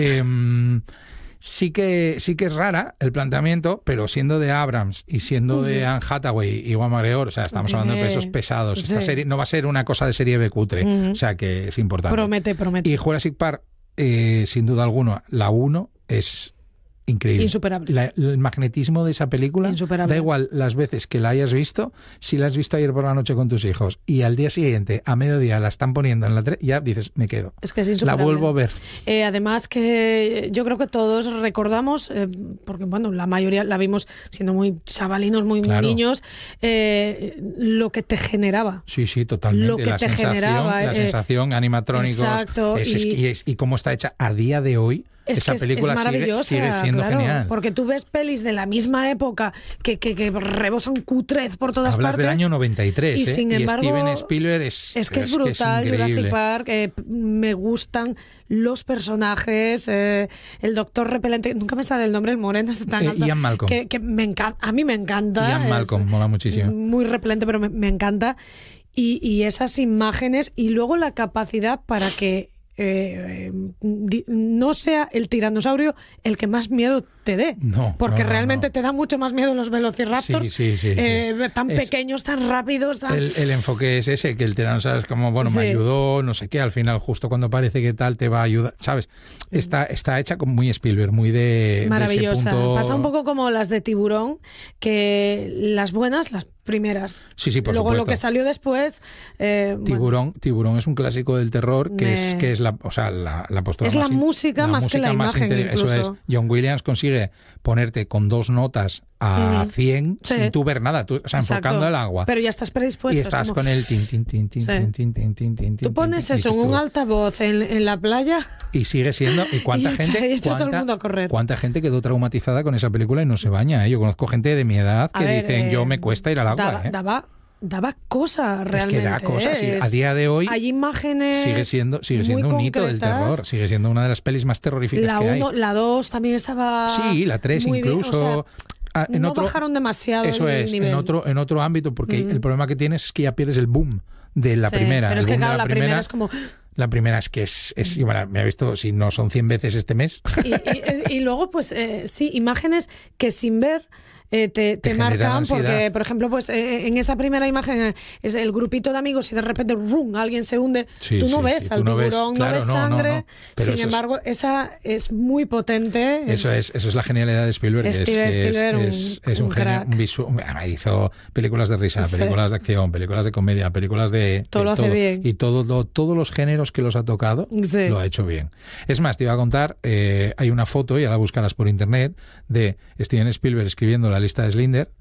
Sí que es rara el planteamiento, pero siendo de Abrams y siendo de Anne Hathaway y Ewan McGregor, o sea, estamos hablando de pesos pesados. Sí. Esta serie no va a ser una cosa de serie B cutre, o sea, que es importante. Promete. Y Jurassic Park, sin duda alguna, la 1 es increíble. Insuperable. El magnetismo de esa película, Insuperable. da igual las veces que la hayas visto, si la has visto ayer por la noche con tus hijos y al día siguiente, a mediodía, la están poniendo en la ya dices, me quedo. Es que es insuperable. La vuelvo a ver. Además que yo creo que todos recordamos, porque bueno, la mayoría la vimos siendo muy chavalinos, muy niños, lo que te generaba. Sí, totalmente. Lo que la te sensación, generaba. La sensación, animatrónicos. Exacto. Y cómo está hecha a día de hoy. Esa película sigue siendo genial. Porque tú ves pelis de la misma época que rebosan cutrez por todas Hablas partes. del año 93, y sin embargo, Steven Spielberg es brutal. Que es Jurassic Park, me gustan los personajes, el doctor repelente, nunca me sale el nombre, el moreno está tan alto. Ian Malcolm. Que me encanta, a mí me encanta. Ian Malcolm, mola muchísimo. Muy repelente, pero me encanta. Y esas imágenes y luego la capacidad para que no sea el tiranosaurio el que más miedo te dé. Porque realmente te da mucho más miedo los velociraptors. Sí. Tan pequeños, tan rápidos. El enfoque es ese, que el tiranosaurio es como, bueno, me ayudó, no sé qué, al final justo cuando parece que tal te va a ayudar, ¿sabes? Está hecha como muy Spielberg, muy de maravillosa. De ese punto... Pasa un poco como las de Tiburón, que las buenas, las primeras. Sí, por luego supuesto. Lo que salió después... Tiburón es un clásico del terror que es la postura es más... la música más que la imagen, incluso. Eso es. John Williams consigue ponerte con 2 notas a 100 sin tú ver nada, enfocando el agua. Pero ya estás predispuesto. Y estás con el tin. Tú pones eso en un altavoz en la playa... Y sigue siendo... ¿Y cuánta gente... todo el mundo a correr. ¿Cuánta gente quedó traumatizada con esa película y no se baña? Yo conozco gente de mi edad que dicen, yo me cuesta ir al agua. Daba cosa realmente. Es que da cosas. A día de hoy hay imágenes sigue siendo un hito del terror. Sigue siendo una de las pelis más terroríficas que hay. La 2 también estaba... Sí, la 3 incluso... bajaron demasiado eso el nivel. En otro ámbito, porque el problema que tienes es que ya pierdes el boom de la primera. Pero es que claro, la primera es como... La primera es que es bueno, me ha visto, si no son 100 veces este mes. Y luego, pues imágenes que sin ver... te marcan porque, por ejemplo, pues en esa primera imagen es el grupito de amigos y de repente alguien se hunde, tú no ves al tiburón, no ves sangre, sin embargo esa es muy potente. Eso es la genialidad de Spielberg. Es un genio, hizo películas de risa, películas de acción, películas de comedia, películas de todo lo hace bien. Y todos los géneros que los ha tocado lo ha hecho bien. Es más, te iba a contar, hay una foto, ya la buscarás por internet, de Steven Spielberg escribiendo la lista de Schindler,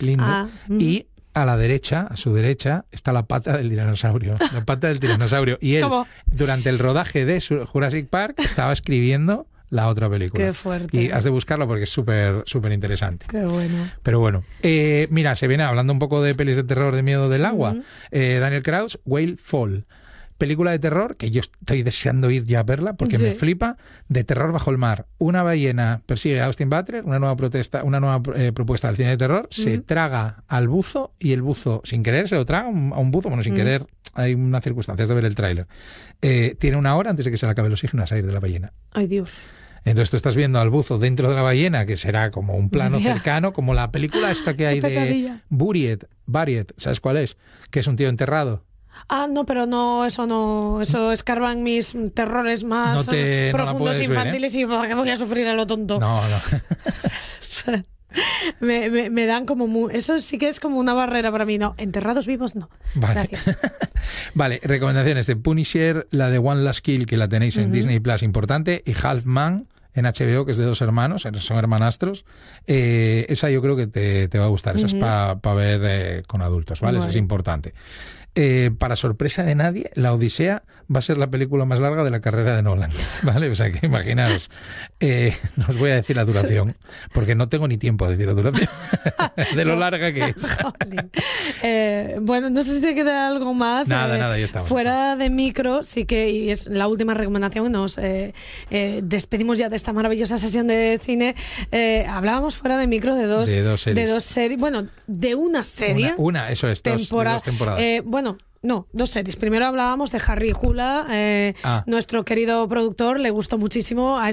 y a su derecha, está la pata del tiranosaurio. La pata del tiranosaurio. Y él, durante el rodaje de Jurassic Park, estaba escribiendo la otra película. Qué fuerte. Y has de buscarlo porque es súper interesante. Qué bueno. Pero bueno, mira, se viene hablando un poco de pelis de terror de miedo del agua. Daniel Krauss, Whale Fall. Película de terror que yo estoy deseando ir ya a verla porque me flipa, de terror bajo el mar. Una ballena persigue a Austin Butler, una nueva propuesta del cine de terror, se traga al buzo y el buzo, sin querer, se lo traga a un buzo, bueno, sin querer, hay una circunstancia, es de ver el tráiler. Tiene 1 hora antes de que se le acabe el oxígeno a salir de la ballena. Ay, Dios. Entonces tú estás viendo al buzo dentro de la ballena, que será como un plano cercano, como la película esta que hay de Buried, ¿sabes cuál es? Que es un tío enterrado. No, pero eso escarban mis terrores más profundos infantiles y ¿para qué voy a sufrir a lo tonto? No. me dan como eso sí que es como una barrera para mí. No, enterrados vivos no. Vale. Gracias. Vale, recomendaciones de Punisher, la de One Last Kill, que la tenéis en Disney Plus, importante, y Half Man en HBO, que es de 2 hermanos, son hermanastros. Esa yo creo que te va a gustar. Esa es para ver con adultos, ¿vale? Esa es importante. Para sorpresa de nadie, La Odisea va a ser la película más larga de la carrera de Nolan, ¿vale? O sea que imaginaos, no os voy a decir la duración, porque no tengo ni tiempo de decir la duración de lo larga que es. Bueno, no sé si te queda algo más. Nada, ya estamos. Fuera de micro, sí que, y es la última recomendación, nos despedimos ya de esta maravillosa sesión de cine. Hablábamos fuera de micro de dos series. Bueno, de una serie. Eso es, dos temporadas. No, 2 series. Primero hablábamos de Harry Hula, nuestro querido productor, le gustó muchísimo.